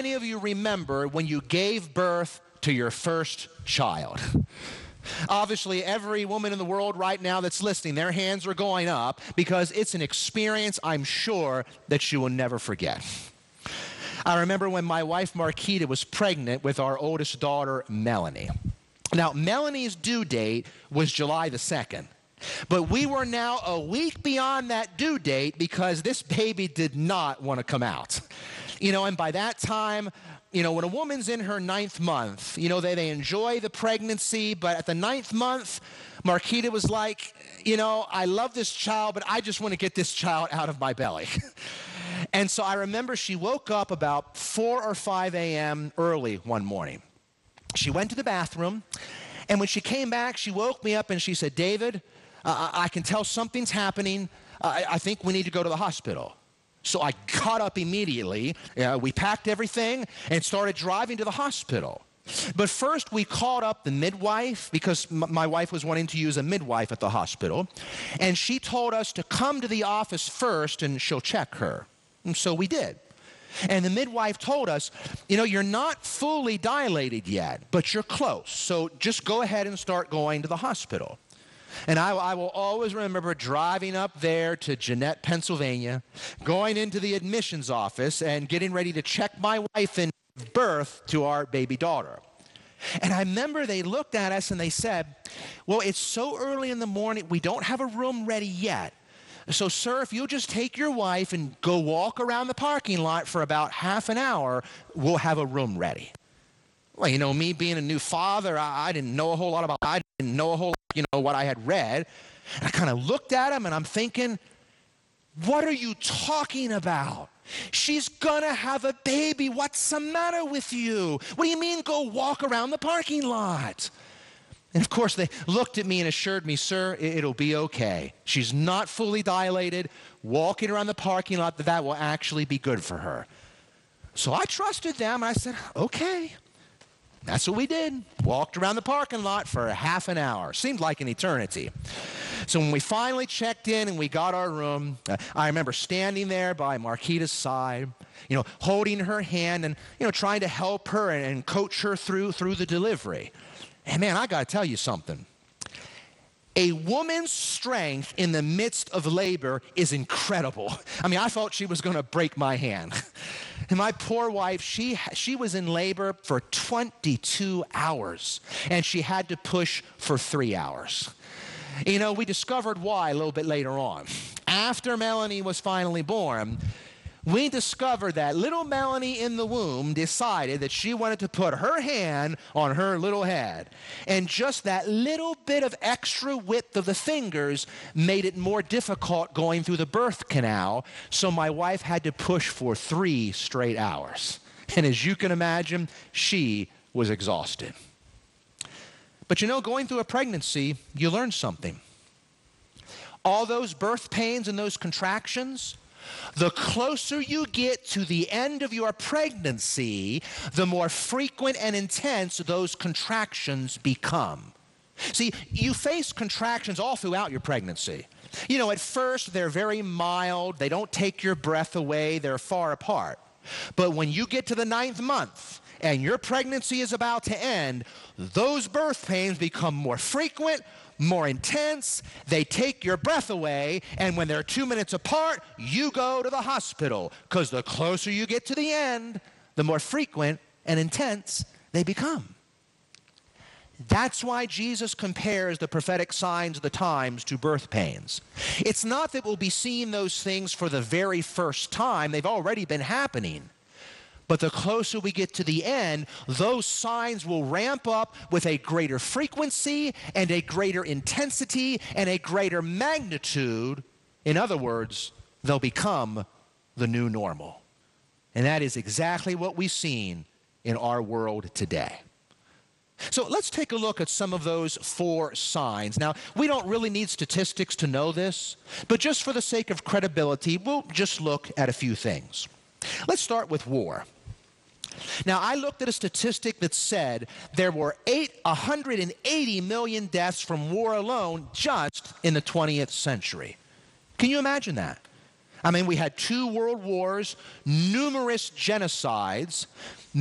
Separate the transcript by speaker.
Speaker 1: many of you remember when you gave birth to your first child? Obviously, every woman in the world right now that's listening, their hands are going up because it's an experience I'm sure that you will never forget. I remember when my wife Marquita was pregnant with our oldest daughter, Melanie. Now, Melanie's due date was July the 2nd. But we were now a week beyond that due date because this baby did not want to come out. And by that time, when a woman's in her 9th month, they enjoy the pregnancy, but at the 9th month, Marquita was like, I love this child, but I just want to get this child out of my belly. And so I remember she woke up about 4 or 5 a.m. early one morning. She went to the bathroom, and when she came back, she woke me up and she said, David, I can tell something's happening. I think we need to go to the hospital. So I got up immediately. We packed everything and started driving to the hospital. But first we called up the midwife because my wife was wanting to use a midwife at the hospital. And she told us to come to the office first and she'll check her. And so we did. And the midwife told us, you're not fully dilated yet, but you're close. So just go ahead and start going to the hospital. And I will always remember driving up there to Jeanette, Pennsylvania, going into the admissions office and getting ready to check my wife in birth to our baby daughter. And I remember they looked at us and they said, well, it's so early in the morning, we don't have a room ready yet. So, sir, if you'll just take your wife and go walk around the parking lot for about half an hour, we'll have a room ready. Well, me being a new father, I didn't know a whole lot about it. I didn't know a whole lot, what I had read. And I kind of looked at him and I'm thinking, what are you talking about? She's going to have a baby. What's the matter with you? What do you mean go walk around the parking lot? And of course, they looked at me and assured me, sir, it'll be okay. She's not fully dilated. Walking around the parking lot, that will actually be good for her. So I trusted them. I said, okay. That's what we did. Walked around the parking lot for half an hour. Seemed like an eternity. So when we finally checked in and we got our room, I remember standing there by Marquita's side, holding her hand and, trying to help her and coach her through the delivery. And man, I got to tell you something. A woman's strength in the midst of labor is incredible. I thought she was going to break my hand. And my poor wife, she was in labor for 22 hours, and she had to push for 3 hours. We discovered why a little bit later on. After Melanie was finally born, we discovered that little Melanie in the womb decided that she wanted to put her hand on her little head. And just that little bit of extra width of the fingers made it more difficult going through the birth canal. So my wife had to push for 3 straight hours. And as you can imagine, she was exhausted. But going through a pregnancy, you learn something. All those birth pains and those contractions, the closer you get to the end of your pregnancy, the more frequent and intense those contractions become. See, you face contractions all throughout your pregnancy. At first, they're very mild. They don't take your breath away. They're far apart. But when you get to the 9th month and your pregnancy is about to end, those birth pains become more frequent, more intense, they take your breath away, and when they're 2 minutes apart, you go to the hospital, because the closer you get to the end, the more frequent and intense they become. That's why Jesus compares the prophetic signs of the times to birth pains. It's not that we'll be seeing those things for the very first time. They've already been happening. But the closer we get to the end, those signs will ramp up with a greater frequency and a greater intensity and a greater magnitude. In other words, they'll become the new normal. And that is exactly what we've seen in our world today. So let's take a look at some of those 4 signs. Now, we don't really need statistics to know this, but just for the sake of credibility, we'll just look at a few things. Let's start with war. Now, I looked at a statistic that said there were 180 million deaths from war alone just in the 20th century. Can you imagine that? I mean, we had 2 world wars, numerous genocides,